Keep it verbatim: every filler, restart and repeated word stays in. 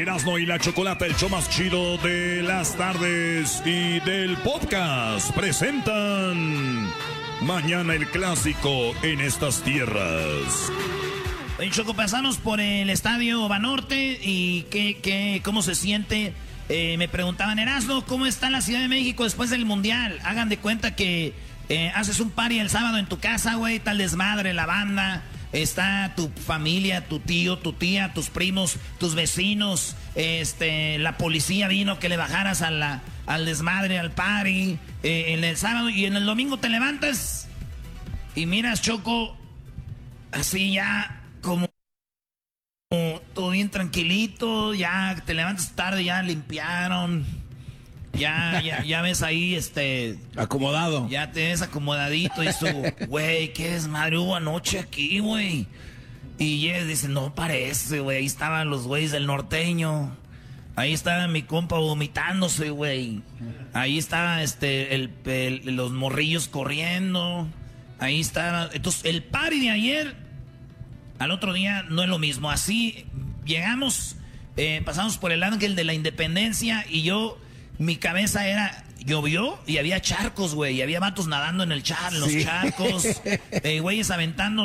Erasmo y la Chocolata, el show más chido de las tardes y del podcast, presentan Mañana el Clásico en estas tierras. Oye, Choco, pasamos por el estadio Banorte y qué, qué, cómo se siente. Eh, me preguntaban, Erasmo, ¿cómo está la Ciudad de México después del Mundial? Hagan de cuenta que eh, haces un party el sábado en tu casa, güey, tal desmadre, la banda. Está tu familia, tu tío, tu tía, tus primos, tus vecinos. Este, la policía vino que le bajaras a la, al desmadre, al party. Eh, en el sábado y en el domingo te levantas y miras, Choco, así ya como, como todo bien tranquilito. Ya te levantas tarde, ya limpiaron. Ya, ya, ya ves ahí, este... acomodado. Ya te ves acomodadito y tú, güey, qué desmadre hubo anoche aquí, güey. Y llegas y dices, no parece, güey. Ahí estaban los güeyes del norteño. Ahí estaba mi compa vomitándose, güey. Ahí estaba, este, el, el, los morrillos corriendo. Ahí estaba... Entonces, el party de ayer, al otro día, no es lo mismo. Así, llegamos, eh, pasamos por el Ángel de la Independencia y yo... Mi cabeza era, llovió y había charcos, güey. Y había vatos nadando en el char, en los sí. charcos. Eh, güeyes aventando